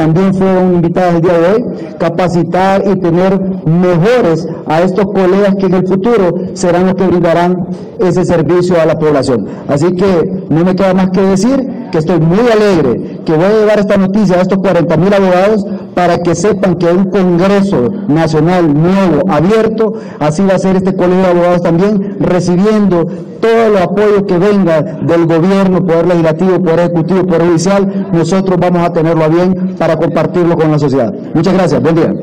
también fueron invitadas el día de hoy, capacitar y tener mejores a estos colegas que en el futuro serán los que brindarán ese servicio a la población. Así que no me queda más que decir que estoy muy alegre, que voy a llevar esta noticia a estos 40,000 abogados para que sepan que hay un Congreso Nacional nuevo, abierto. Así va a ser este colegio de abogados también, recibiendo todo el apoyo que venga del gobierno, poder legislativo, poder ejecutivo, poder judicial. Nosotros vamos a tenerlo a bien para compartirlo con la sociedad. Muchas gracias, buen día.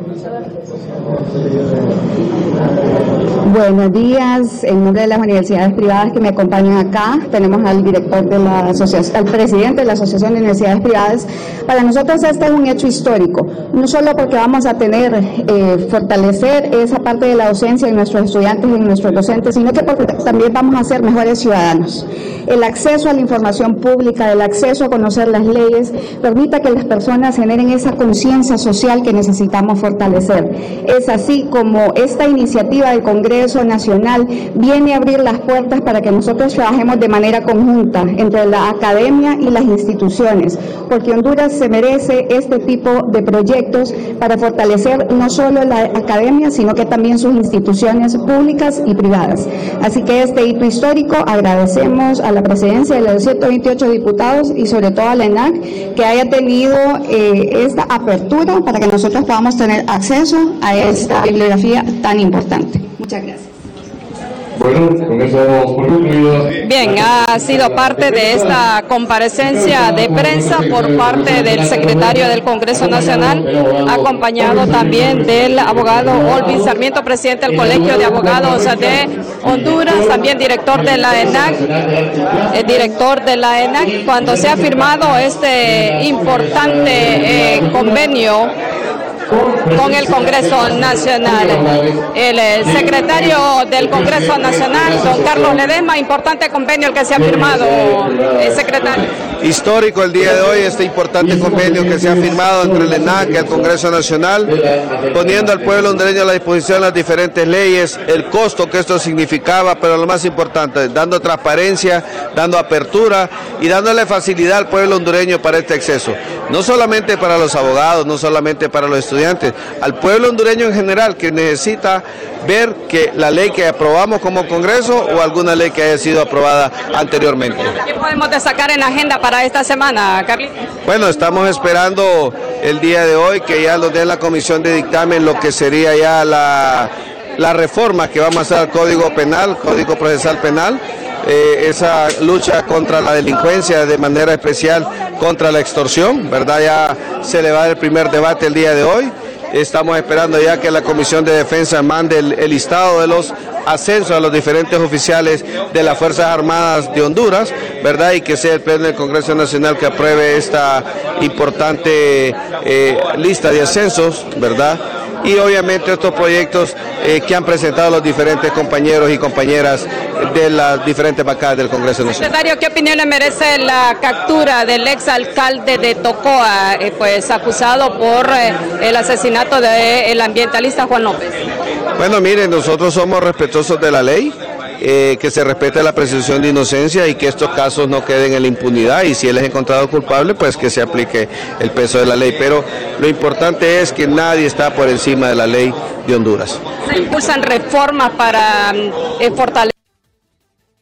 Buenos días, en nombre de las universidades privadas que me acompañan acá, tenemos al director de la asociación, al presidente de la Asociación de Universidades Privadas. Para nosotros este es un hecho histórico, no solo porque vamos a tener, fortalecer esa parte de la docencia en nuestros estudiantes y en nuestros docentes, sino que porque también vamos a ser mejores ciudadanos. El acceso a la información pública, el acceso a conocer las leyes, permita que las personas generen esa conciencia social que necesitamos fortalecer. Es así como esta iniciativa del Congreso Nacional viene a abrir las puertas para que nosotros trabajemos de manera conjunta entre la academia y las instituciones, porque Honduras se merece este tipo de proyectos para fortalecer no solo la academia, sino que también sus instituciones públicas y privadas. Así que este hito histórico agradecemos a la presidencia de los 128 diputados y sobre todo a la ENAC que haya tenido esta apertura para que nosotros podamos tener acceso a esta bibliografía tan importante. Muchas gracias. Bueno, con eso vamos por concluido. Bien, ha sido parte de esta comparecencia de prensa por parte del secretario del Congreso Nacional, acompañado también del abogado Olvin Sarmiento, presidente del Colegio de Abogados de Honduras, también director de la ENAC, cuando se ha firmado este importante convenio con el Congreso Nacional. El secretario del Congreso Nacional, don Carlos Ledesma, importante convenio el que se ha firmado, secretario. Histórico el día de hoy, este importante convenio que se ha firmado entre el ENAC y el Congreso Nacional, poniendo al pueblo hondureño a la disposición de las diferentes leyes, el costo que esto significaba, pero lo más importante, dando transparencia, dando apertura y dándole facilidad al pueblo hondureño para este acceso. No solamente para los abogados, no solamente para los estudiantes, al pueblo hondureño en general que necesita ver que la ley que aprobamos como Congreso o alguna ley que haya sido aprobada anteriormente. ¿Qué podemos destacar en la agenda para esta semana, Carlitos? Bueno, estamos esperando el día de hoy que ya nos den la comisión de dictamen lo que sería ya la reforma que vamos a hacer al Código Penal, Código Procesal Penal. Esa lucha contra la delincuencia, de manera especial contra la extorsión, ¿verdad? Ya se le va a dar el primer debate el día de hoy. Estamos esperando ya que la Comisión de Defensa mande el listado de los ascensos a los diferentes oficiales de las Fuerzas Armadas de Honduras, ¿verdad? Y que sea el Pleno del Congreso Nacional que apruebe esta importante lista de ascensos, ¿verdad? Y obviamente estos proyectos que han presentado los diferentes compañeros y compañeras de las diferentes bancadas del Congreso Nacional. Secretario, ¿qué opinión le merece la captura del exalcalde de Tocoa, pues acusado por el asesinato del ambientalista Juan López? Bueno, miren, nosotros somos respetuosos de la ley, que se respete la presunción de inocencia y que estos casos no queden en la impunidad, y si él es encontrado culpable, pues que se aplique el peso de la ley. Pero lo importante es que nadie está por encima de la ley de Honduras. ¿Se impulsan reformas para fortalecer